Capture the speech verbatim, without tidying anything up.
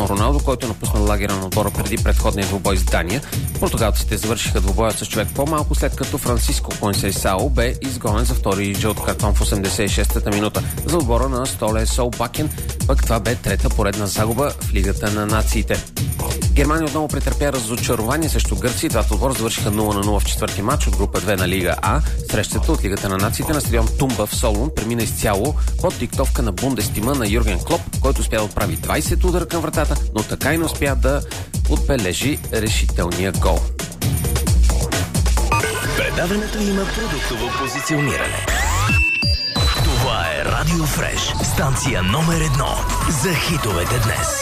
Криштиано Роналдо, който е напуснал лагера на отбора преди предходния двубой с Дания. Португалците завършиха двубоя с човек по-малко, след като Франциско Консейсао бе изгонен за втори жълт картон в осемдесет и шестата минута. За отбора на Столе Солбакен пък това бе трета поредна загуба в Лигата на нациите. Германия отново претърпя разочарование срещу Гърция. Двата отбора завършиха нула на нула в четвърти матч от група две на Лига А. Срещата от Лигата на нациите на стадион Тумба в Солун премина изцяло под диктовка на бундестима на Юрген Клоп, който успя да отправи двайсет удара към вратата, но така и не успя да отбележи решителния гол. Предаването има продуктово позициониране. Това е Радио Фреш, станция номер едно за хитовете днес.